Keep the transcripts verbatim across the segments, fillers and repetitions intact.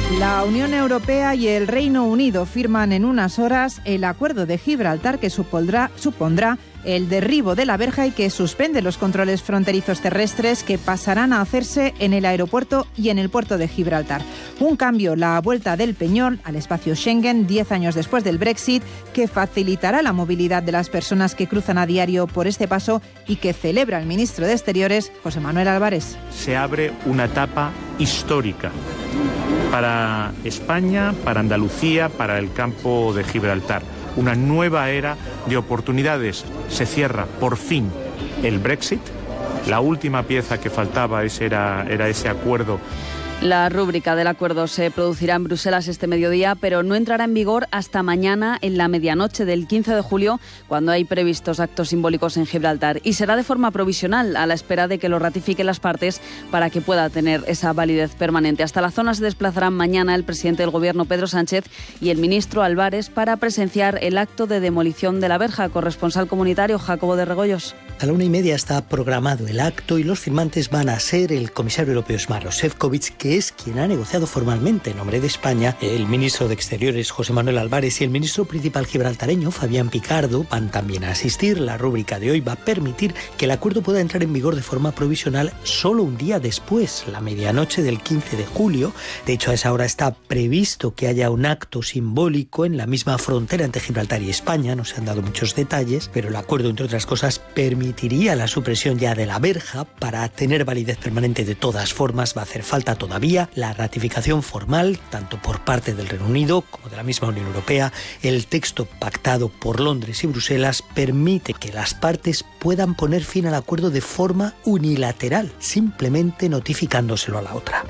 La Unión Europea y el Reino Unido firman en unas horas el acuerdo de Gibraltar que supondrá, supondrá el derribo de la verja y que suspende los controles fronterizos terrestres que pasarán a hacerse en el aeropuerto y en el puerto de Gibraltar. Un cambio, la vuelta del Peñol al espacio Schengen, diez años después del Brexit, que facilitará la movilidad de las personas que cruzan a diario por este paso y que celebra el ministro de Exteriores, José Manuel Álvarez. Se abre una etapa histórica para España, para Andalucía, para el campo de Gibraltar. Una nueva era de oportunidades. Se cierra por fin el Brexit. La última pieza que faltaba ese era, era ese acuerdo. La rúbrica del acuerdo se producirá en Bruselas este mediodía, pero no entrará en vigor hasta mañana en la medianoche del quince de julio, cuando hay previstos actos simbólicos en Gibraltar. Y será de forma provisional, a la espera de que lo ratifiquen las partes para que pueda tener esa validez permanente. Hasta la zona se desplazarán mañana el presidente del Gobierno, Pedro Sánchez, y el ministro Álvarez para presenciar el acto de demolición de la verja. Corresponsal comunitario, Jacobo de Regoyos. A la una y media está programado el acto y los firmantes van a ser el comisario europeo Maroš Šefčovič, que es quien ha negociado formalmente en nombre de España, el ministro de Exteriores José Manuel Álvarez y el ministro principal gibraltareño Fabián Picardo van también a asistir. La rúbrica de hoy va a permitir que el acuerdo pueda entrar en vigor de forma provisional solo un día después, la medianoche del quince de julio. De hecho, a esa hora está previsto que haya un acto simbólico en la misma frontera entre Gibraltar y España. No se han dado muchos detalles, pero el acuerdo, entre otras cosas, permitiría la supresión ya de la verja. Para tener validez permanente, de todas formas, va a hacer falta todavía la ratificación formal, tanto por parte del Reino Unido como de la misma Unión Europea. El texto pactado por Londres y Bruselas permite que las partes puedan poner fin al acuerdo de forma unilateral, simplemente notificándoselo a la otra.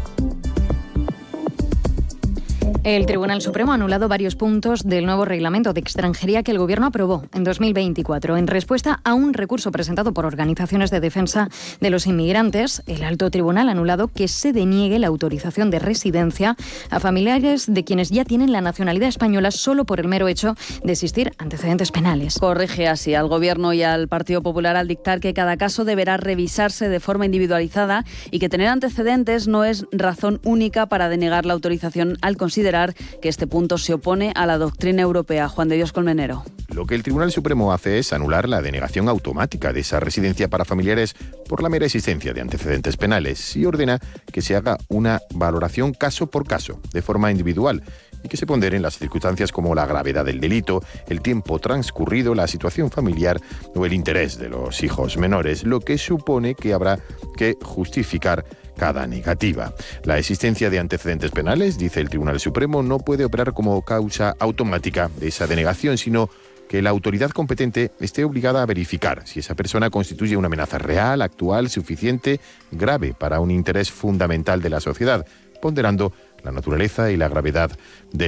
El Tribunal Supremo ha anulado varios puntos del nuevo reglamento de extranjería que el Gobierno aprobó en dos mil veinticuatro. En respuesta a un recurso presentado por organizaciones de defensa de los inmigrantes, el Alto Tribunal ha anulado que se deniegue la autorización de residencia a familiares de quienes ya tienen la nacionalidad española solo por el mero hecho de existir antecedentes penales. Corrige así al Gobierno y al Partido Popular al dictar que cada caso deberá revisarse de forma individualizada y que tener antecedentes no es razón única para denegar la autorización, al considerar que este punto se opone a la doctrina europea. Juan de Dios Colmenero. Lo que el Tribunal Supremo hace es anular la denegación automática de esa residencia para familiares por la mera existencia de antecedentes penales y ordena que se haga una valoración caso por caso, de forma individual, y que se ponderen las circunstancias como la gravedad del delito, el tiempo transcurrido, la situación familiar o el interés de los hijos menores, lo que supone que habrá que justificar cada negativa. La existencia de antecedentes penales, dice el Tribunal Supremo, no puede operar como causa automática de esa denegación, sino que la autoridad competente esté obligada a verificar si esa persona constituye una amenaza real, actual, suficiente, grave para un interés fundamental de la sociedad, ponderando la naturaleza y la gravedad del